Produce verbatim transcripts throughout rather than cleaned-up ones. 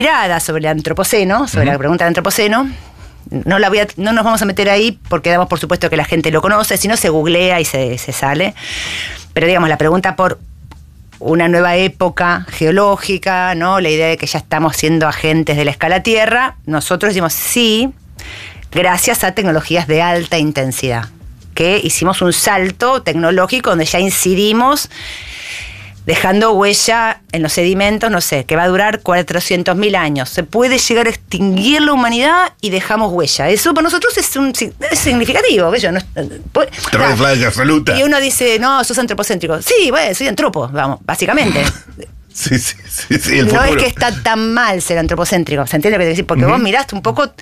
mirada sobre el antropoceno, sobre uh-huh. la pregunta del antropoceno. No, la voy a, no nos vamos a meter ahí porque damos por supuesto que la gente lo conoce, si no se googlea y se, se sale. Pero digamos, la pregunta por una nueva época geológica, ¿no? La idea de que ya estamos siendo agentes de la escala Tierra, nosotros decimos sí, gracias a tecnologías de alta intensidad, que hicimos un salto tecnológico donde ya incidimos dejando huella en los sedimentos, no sé, que va a durar cuatrocientos mil años. Se puede llegar a extinguir la humanidad y dejamos huella. Eso para nosotros es, un, es significativo. Yo, no, no, absoluta. Y uno dice, no, sos antropocéntrico. Sí, bueno, soy antropo, vamos, básicamente. Sí, sí, sí, sí, el no futuro. Es que está tan mal ser antropocéntrico, ¿se entiende lo que te decís? Porque uh-huh. vos miraste un poco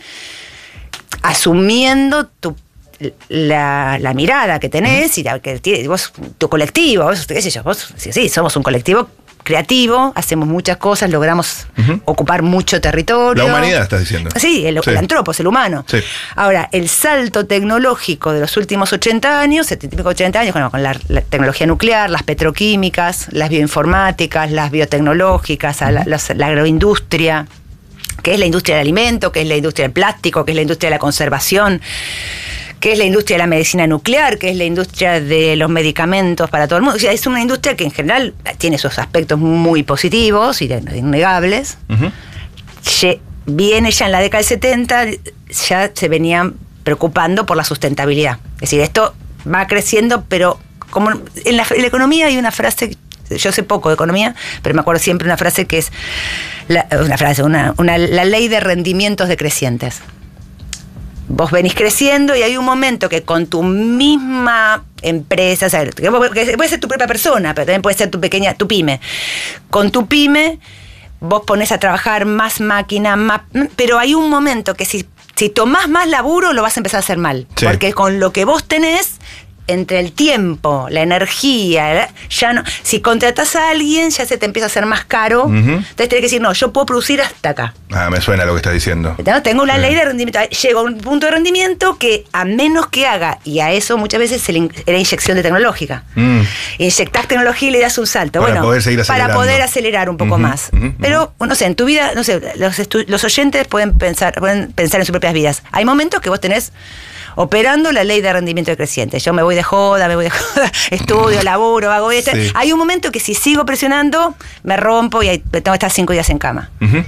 asumiendo tu La, la mirada que tenés y la, que vos, tu colectivo, vos, qué sé yo, vos, sí, sí, somos un colectivo creativo, hacemos muchas cosas, logramos uh-huh. ocupar mucho territorio. La humanidad, estás diciendo. Sí, el, sí. el antropos, el humano. Sí. Ahora, el salto tecnológico de los últimos ochenta años, setenta y ochenta años, bueno, con la, la tecnología nuclear, las petroquímicas, las bioinformáticas, las biotecnológicas, uh-huh. la, la, la agroindustria, que es la industria del alimento, que es la industria del plástico, que es la industria de la conservación, que es la industria de la medicina nuclear, que es la industria de los medicamentos para todo el mundo. O sea, es una industria que en general tiene esos aspectos muy positivos y innegables. Uh-huh. Ye, viene ya en la década del setenta, ya se venían preocupando por la sustentabilidad. Es decir, esto va creciendo, pero como en la, en la economía hay una frase, yo sé poco de economía, pero me acuerdo siempre una frase que es, la, una frase, una, una, la ley de rendimientos decrecientes. Vos venís creciendo y hay un momento que con tu misma empresa, o sea, que puede ser tu propia persona, pero también puede ser tu pequeña, tu pyme. Con tu pyme, vos ponés a trabajar más máquina, más, pero hay un momento que si, si tomás más laburo, lo vas a empezar a hacer mal. Sí. Porque con lo que vos tenés, entre el tiempo, la energía, ya no. Si contratás a alguien, ya se te empieza a hacer más caro. Uh-huh. Entonces tenés que decir, no, yo puedo producir hasta acá. Ah, me suena lo que estás diciendo. ¿No? Tengo una sí. ley de rendimiento. Llego a un punto de rendimiento que a menos que haga, y a eso muchas veces se le, era inyección de tecnológica. Mm. Inyectás tecnología y le das un salto. Para bueno, poder seguir acelerando. Para poder acelerar un poco uh-huh, más. Uh-huh, Pero, no sé, en tu vida, no sé, los, estu- los oyentes pueden pensar, pueden pensar en sus propias vidas. Hay momentos que vos tenés operando la ley de rendimiento decreciente. Yo me voy de joda, me voy de joda, estudio, laburo, hago esto. Sí. Hay un momento que si sigo presionando, me rompo y tengo que estar cinco días en cama. Uh-huh.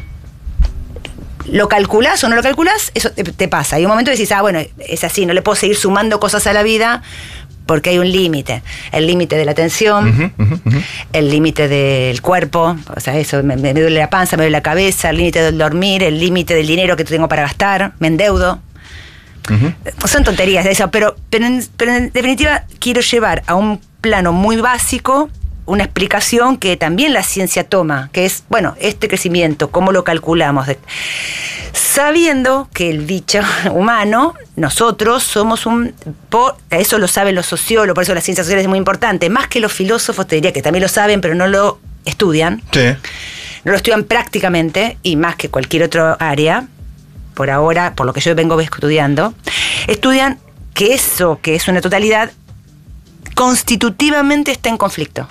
¿Lo calculás o no lo calculás? Eso te, te pasa. Hay un momento que decís, ah, bueno, es así, no le puedo seguir sumando cosas a la vida porque hay un límite. El límite de la atención, uh-huh, uh-huh, uh-huh. el límite del cuerpo, o sea, eso, me, me duele la panza, me duele la cabeza, el límite del dormir, el límite del dinero que tengo para gastar, me endeudo. Uh-huh. Son tonterías de eso, pero, pero, en, pero en definitiva quiero llevar a un plano muy básico una explicación que también la ciencia toma, que es, bueno, este crecimiento, ¿cómo lo calculamos? Sabiendo que el bicho humano, nosotros somos un... Por, eso lo saben los sociólogos, por eso la ciencia social es muy importante, más que los filósofos, te diría que también lo saben, pero no lo estudian. Sí. No lo estudian prácticamente, y más que cualquier otra área, por ahora, por lo que yo vengo estudiando, estudian que eso, que es una totalidad, constitutivamente está en conflicto.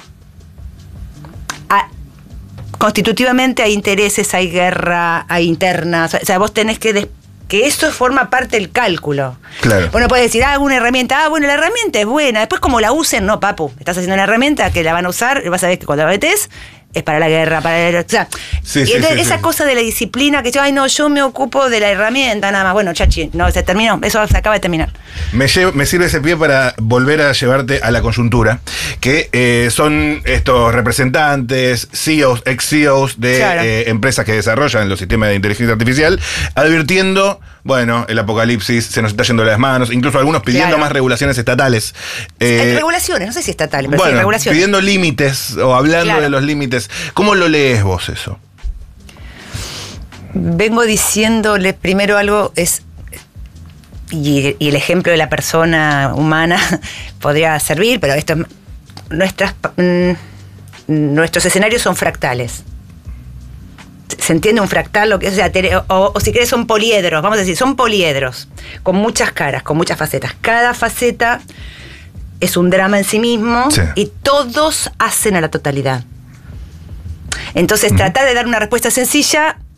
A, constitutivamente hay intereses, hay guerra, hay internas, o sea, vos tenés que... Des- que eso forma parte del cálculo. Claro. Bueno, puedes decir, ah, una herramienta, ah, bueno, la herramienta es buena, después como la usen, no, papu, estás haciendo una herramienta que la van a usar, vas a ver que cuando la metes, es para la guerra, para el, o sea, sí, y sí, entonces, sí, esa sí. cosa de la disciplina que yo, ay no, yo me ocupo de la herramienta nada más, bueno, chachi, no, se terminó, eso se acaba de terminar. Me, llevo, me sirve ese pie para volver a llevarte a la coyuntura, que eh, son estos representantes, C E Os, ex-C E Os de claro. eh, empresas que desarrollan los sistemas de inteligencia artificial, advirtiendo, bueno, el apocalipsis se nos está yendo de las manos, incluso algunos pidiendo claro. más regulaciones estatales. Eh, Hay regulaciones, no sé si estatales, pero bueno, sí regulaciones. Pidiendo límites o hablando claro. de los límites. ¿Cómo lo lees vos eso? Vengo diciéndole primero algo, es y, y el ejemplo de la persona humana podría servir, pero esto nuestras mm, nuestros escenarios son fractales. ¿Se entiende un fractal? Lo que, o, sea, o, o si querés son poliedros, vamos a decir, son poliedros, con muchas caras, con muchas facetas. Cada faceta es un drama en sí mismo sí. y todos hacen a la totalidad. Entonces, uh-huh. tratar de dar una respuesta sencilla